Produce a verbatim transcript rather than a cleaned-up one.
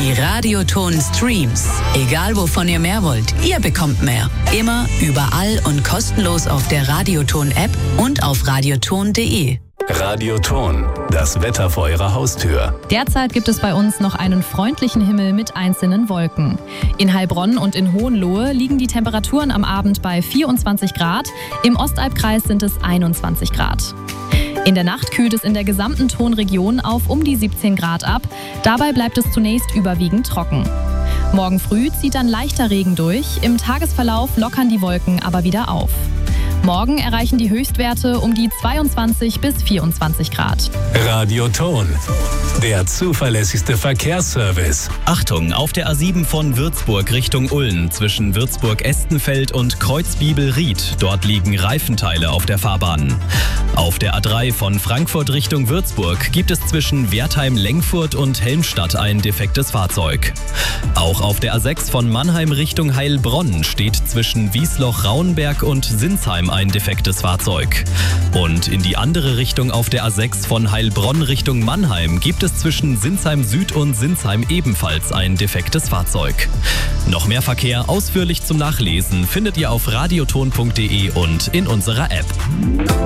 Die Radioton-Streams. Egal wovon ihr mehr wollt, ihr bekommt mehr. Immer, überall und kostenlos auf der Radioton-App und auf radioton punkt de. Radioton, das Wetter vor Ihrer Haustür. Derzeit gibt es bei uns noch einen freundlichen Himmel mit einzelnen Wolken. In Heilbronn und in Hohenlohe liegen die Temperaturen am Abend bei vierundzwanzig Grad, im Ostalbkreis sind es einundzwanzig Grad. In der Nacht kühlt es in der gesamten Tonregion auf um die siebzehn Grad ab. Dabei bleibt es zunächst überwiegend trocken. Morgen früh zieht dann leichter Regen durch, im Tagesverlauf lockern die Wolken aber wieder auf. Morgen erreichen die Höchstwerte um die zweiundzwanzig bis vierundzwanzig Grad. Radioton, der zuverlässigste Verkehrsservice. Achtung, auf der A sieben von Würzburg Richtung Ulm zwischen Würzburg-Estenfeld und Kreuzbiebel-Ried. Dort liegen Reifenteile auf der Fahrbahn. Auf der A drei von Frankfurt Richtung Würzburg gibt es zwischen Wertheim-Lengfurt und Helmstadt ein defektes Fahrzeug. Auch auf der A sechs von Mannheim Richtung Heilbronn steht zwischen Wiesloch-Rauenberg und Sinsheim ein defektes Fahrzeug. Und in die andere Richtung auf der A sechs von Heilbronn Richtung Mannheim gibt es zwischen Sinsheim Süd und Sinsheim ebenfalls ein defektes Fahrzeug. Noch mehr Verkehr ausführlich zum Nachlesen findet ihr auf radioton punkt de und in unserer App.